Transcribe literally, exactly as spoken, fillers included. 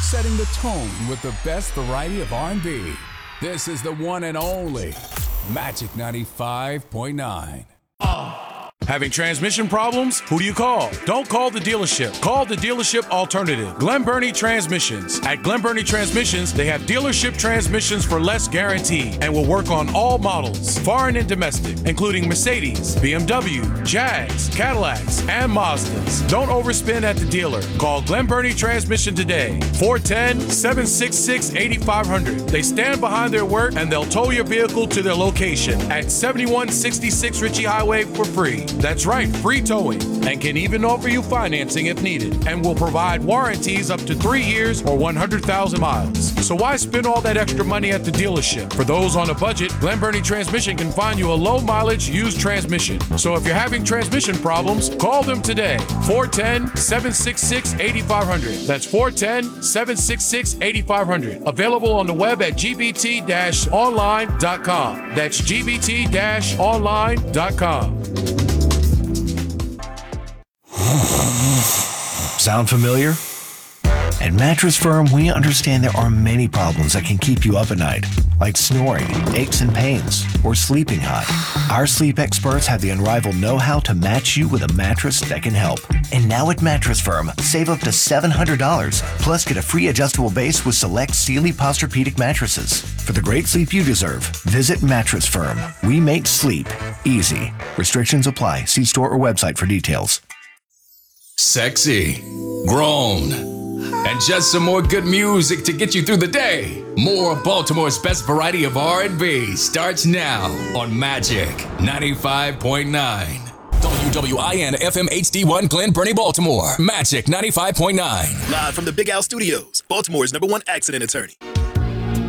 setting the tone with the best variety of R and B. This is the one and only Magic ninety-five point nine. Having transmission problems? Who do you call? Don't call the dealership. Call the dealership alternative, Glen Burnie Transmissions. At Glen Burnie Transmissions, they have dealership transmissions for less guarantee and will work on all models, foreign and domestic, including Mercedes, B M W, Jags, Cadillacs, and Mazdas. Don't overspend at the dealer. Call Glen Burnie Transmission today, four one zero, seven six six, eight five zero zero. They stand behind their work and they'll tow your vehicle to their location at seventy-one sixty-six Ritchie Highway for free. That's right, free towing, and can even offer you financing if needed, and will provide warranties up to three years or one hundred thousand miles. So why spend all that extra money at the dealership? For those on a budget, Glen Burnie Transmission can find you a low mileage used transmission. So if you're having transmission problems, call them today, four one zero, seven six six, eight five zero zero. That's four one zero, seven six six, eight five zero zero. Available on the web at g b t dash online dot com. That's g b t dash online dot com. Sound familiar? At Mattress Firm, we understand there are many problems that can keep you up at night, like snoring, aches and pains, or sleeping hot. Our sleep experts have the unrivaled know-how to match you with a mattress that can help. And now at Mattress Firm, save up to seven hundred dollars, plus get a free adjustable base with select Sealy Posturepedic mattresses. For the great sleep you deserve, visit Mattress Firm. We make sleep easy. Restrictions apply. See store or website for details. Sexy, grown, and just some more good music to get you through the day. More of Baltimore's best variety of R and B starts now on Magic ninety-five point nine. W W I N F M H D one Glen Burnie, Baltimore. Magic ninety-five point nine. Live from the Big Al Studios, Baltimore's number one accident attorney.